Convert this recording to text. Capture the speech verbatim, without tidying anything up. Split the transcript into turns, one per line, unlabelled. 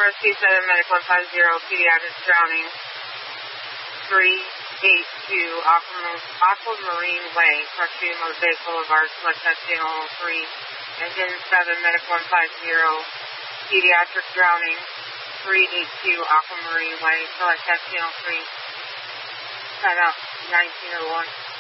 Rescue seven, Medic one five zero, pediatric drowning. three eight two, Aquamarine Way, Rescue Mosaic Boulevard, select test channel three. Engine seven, Medic one five zero, pediatric drowning. three eight two, Aquamarine Way, select test channel three. Time out, nineteen oh one.